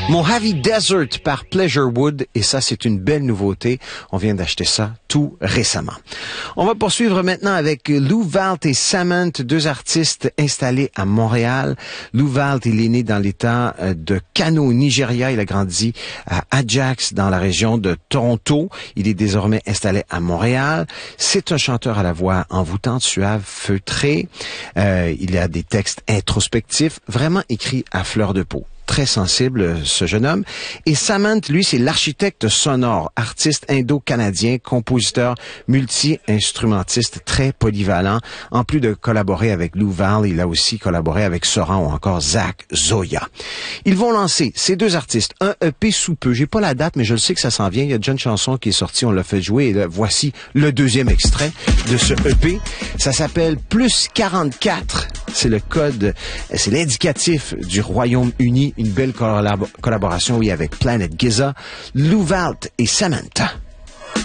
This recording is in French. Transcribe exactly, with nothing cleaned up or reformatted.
Mojave Desert par Pleasurewood, et ça, c'est une belle nouveauté. On vient d'acheter ça tout récemment. On va poursuivre maintenant avec Lou Valt et Samant, deux artistes installés à Montréal. Lou Valt, il est né dans l'État de Kano, au Nigeria. Il a grandi à Ajax, dans la région de Toronto. Il est désormais installé à Montréal. C'est un chanteur à la voix envoûtante, suave, feutrée. Euh, il a des textes introspectifs, vraiment écrits à fleur de peau. Très sensible, ce jeune homme. Et Samant, lui, c'est l'architecte sonore, artiste indo-canadien, compositeur, multi-instrumentiste, très polyvalent. En plus de collaborer avec Lou Valt, il a aussi collaboré avec Soran ou encore Zach Zoya. Ils vont lancer, ces deux artistes, un E P sous peu. J'ai pas la date, mais je le sais que ça s'en vient. Il y a déjà une chanson qui est sortie, on l'a fait jouer. Et là, voici le deuxième extrait de ce E P. Ça s'appelle Plus quarante-quatre. C'est le code, c'est l'indicatif du Royaume-Uni. Une belle collab- collaboration, oui, avec Planet Giza, Lou Valt et Samantha.